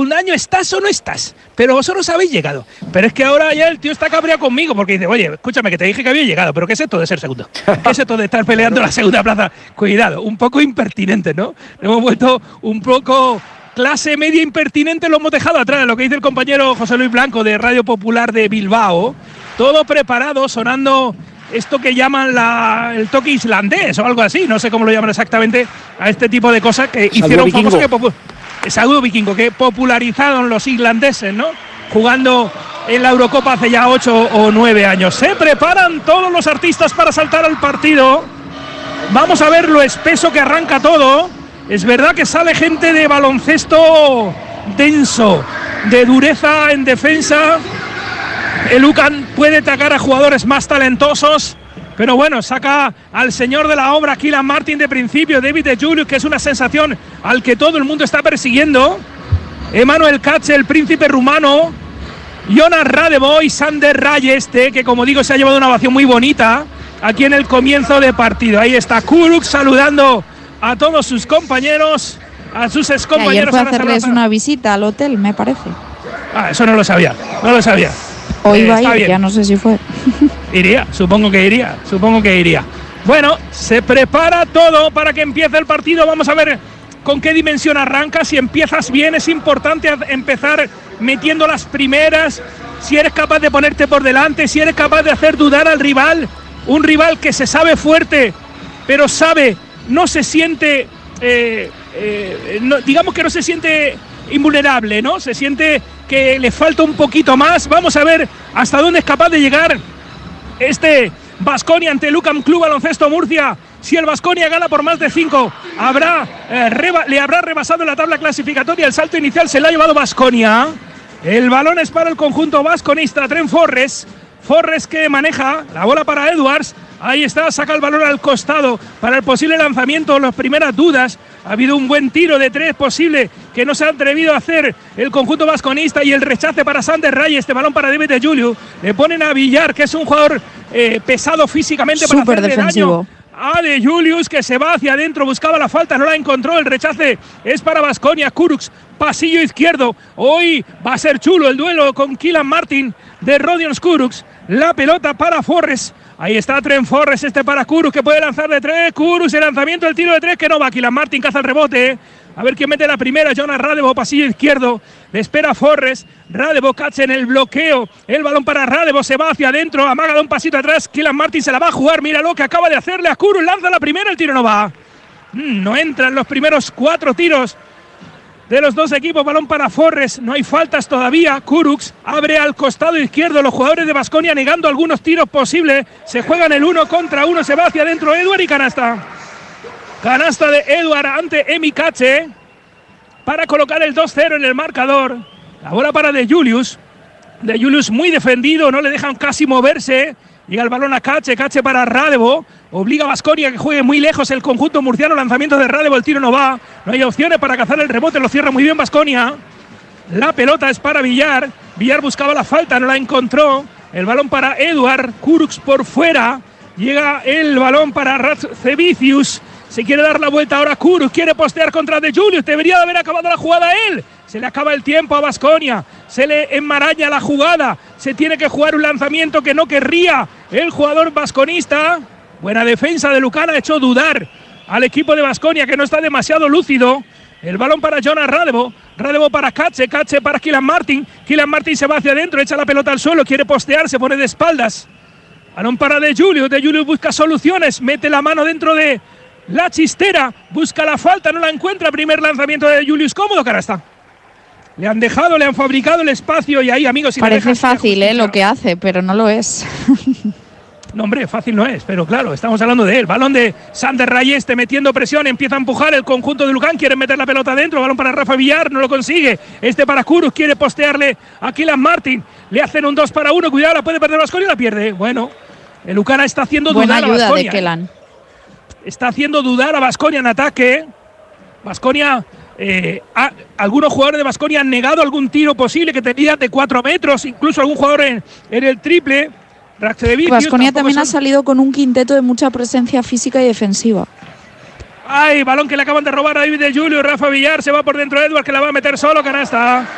un año, ¿estás o no estás? Pero vosotros habéis llegado. Pero es que ahora ya el tío está cabreado conmigo porque dice, oye, escúchame, que te dije que había llegado, pero ¿qué es esto de ser segundo? ¿Qué es esto de estar peleando la segunda plaza? Cuidado, un poco impertinente, ¿no? Hemos vuelto un poco clase media impertinente, lo hemos dejado atrás, lo que dice el compañero José Luis Blanco de Radio Popular de Bilbao. Todo preparado, sonando esto que llaman el toque islandés o algo así, no sé cómo lo llaman exactamente a este tipo de cosas que hicieron famoso saludo vikingo, que popularizaron los islandeses, ¿no? Jugando en la Eurocopa hace ya 8 o 9 años. Se preparan todos los artistas para saltar al partido. Vamos a ver lo espeso que arranca todo. Es verdad que sale gente de baloncesto denso, de dureza en defensa. El UCAN puede atacar a jugadores más talentosos, pero bueno, saca al señor de la obra, Kylian Martin, de principio, David de Julius, que es una sensación al que todo el mundo está persiguiendo, Emanuel Kace, el príncipe rumano, Jonas Radebo y Sander Rayeste, que como digo se ha llevado una ovación muy bonita aquí en el comienzo de partido. Ahí está Kuruk saludando a todos sus compañeros, a sus excompañeros. Ayer fue a hacerles una visita al hotel, me parece. Eso no lo sabía, no lo sabía. O iba a ir, ya no sé si fue. Iría, supongo que iría. Bueno, se prepara todo para que empiece el partido. Vamos a ver con qué dimensión arranca. Si empiezas bien, es importante empezar metiendo las primeras. Si eres capaz de ponerte por delante, si eres capaz de hacer dudar al rival. Un rival que se sabe fuerte, pero no se siente, digamos que no se siente invulnerable, ¿no? Se siente que le falta un poquito más. Vamos a ver hasta dónde es capaz de llegar este Baskonia ante el UCAM Club Baloncesto Murcia. Si el Baskonia gana por más de 5, le habrá rebasado en la tabla clasificatoria. El salto inicial se lo ha llevado Baskonia. El balón es para el conjunto basconista. Trent Forrest que maneja la bola para Edwards. Ahí está, saca el balón al costado para el posible lanzamiento. Las primeras dudas. Ha habido un buen tiro de 3 posible que no se ha atrevido a hacer el conjunto basconista, y el rechace para Sander Rayes. Este balón para David de Julius. Le ponen a Villar, que es un jugador pesado físicamente, para hacerle daño a de Julius, que se va hacia adentro, buscaba la falta, no la encontró. El rechace es para Baskonia. Kurucs, pasillo izquierdo. Hoy va a ser chulo el duelo con Kylian Martin de Rodion Kurucs. La pelota para Forrest. Ahí está Trent Forrest, para Kurucs, que puede lanzar de 3. Kurucs, el lanzamiento, el tiro de 3 que no va. Kylian Martin caza el rebote. A ver quién mete la primera. Jonas Radebo, pasillo izquierdo. Le espera Forrest. Radebo, Kace en el bloqueo. El balón para Radebo, se va hacia adentro. Amaga, da un pasito atrás. Kylian Martin se la va a jugar. Mira lo que acaba de hacerle a Kurucs. Lanza la primera, el tiro no va. No entran los primeros 4 tiros de los dos equipos. Balón para Forrest, no hay faltas todavía. Kurucs abre al costado izquierdo. Los jugadores de Baskonia negando algunos tiros posibles. Se juegan el 1 contra 1. Se va hacia adentro Edward y canasta. Canasta de Edward ante Emi Kace para colocar el 2-0 en el marcador. La bola para de Julius. De Julius muy defendido, no le dejan casi moverse. Llega el balón a Kace, Kace para Radebo. Obliga a Baskonia que juegue muy lejos el conjunto murciano. Lanzamiento de Radebo, el tiro no va. No hay opciones para cazar el rebote, lo cierra muy bien Baskonia. La pelota es para Villar. Villar buscaba la falta, no la encontró. El balón para Edward. Kurucs por fuera. Llega el balón para Racevicius. Se quiere dar la vuelta ahora Kurucs. Quiere postear contra de Julius. Debería de haber acabado la jugada él. Se le acaba el tiempo a Baskonia. Se le enmaraña la jugada. Se tiene que jugar un lanzamiento que no querría el jugador basconista. Buena defensa de Lucana, ha hecho dudar al equipo de Baskonia, que no está demasiado lúcido. El balón para Jonas Radebo. Radebo para Kace. Kace para Kylian Martin. Kylian Martin se va hacia adentro, echa la pelota al suelo, quiere postear, se pone de espaldas. Balón para de Julius. De Julius busca soluciones. Mete la mano dentro de la chistera. Busca la falta, no la encuentra. Primer lanzamiento de Julius. Cómodo, cara está. Le han dejado, le han fabricado el espacio y ahí, amigos... Si parece fácil lo que hace, pero no lo es. No, hombre, fácil no es, pero claro, estamos hablando de él. Balón de Sander Rayeste metiendo presión, empieza a empujar el conjunto de Lucán, quiere meter la pelota adentro, balón para Rafa Villar, no lo consigue. Para Kurucs, quiere postearle a Kylian Martin, le hacen un 2-1, cuidado, la puede perder Baskonia y la pierde. Bueno, el Lucana está haciendo dudar a Baskonia. Está haciendo dudar a Baskonia en ataque. Baskonia... algunos jugadores de Baskonia han negado algún tiro posible que tenía de 4 metros, incluso algún jugador en el triple. Baskonia también ha salido con un quinteto de mucha presencia física y defensiva. Ay, balón que le acaban de robar a David de Julius. Rafa Villar se va por dentro, Edward, que la va a meter solo, canasta.